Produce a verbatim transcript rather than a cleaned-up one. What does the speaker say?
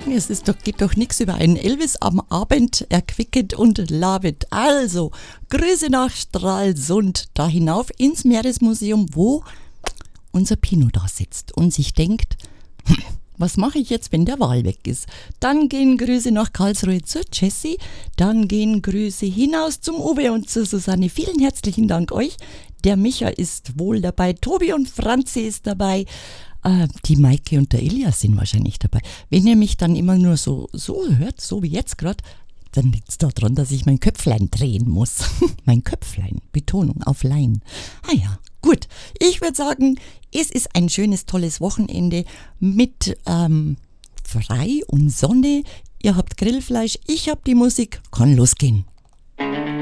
sagen, es ist doch, geht doch nichts über einen Elvis am Abend, erquickend und labend. Also, Grüße nach Stralsund, da hinauf ins Meeresmuseum, wo unser Pino da sitzt und sich denkt, hm, was mache ich jetzt, wenn der Wal weg ist? Dann gehen Grüße nach Karlsruhe zur Jessie, dann gehen Grüße hinaus zum Uwe und zur Susanne. Vielen herzlichen Dank euch. Der Micha ist wohl dabei, Tobi und Franzi ist dabei, äh, die Maike und der Elias sind wahrscheinlich dabei. Wenn ihr mich dann immer nur so, so hört, so wie jetzt gerade, dann liegt es daran, dass ich mein Köpflein drehen muss. Mein Köpflein, Betonung auf Lein. Ah ja, gut. Ich würde sagen, es ist ein schönes, tolles Wochenende mit ähm, Frei und Sonne. Ihr habt Grillfleisch, ich hab die Musik. Kann losgehen.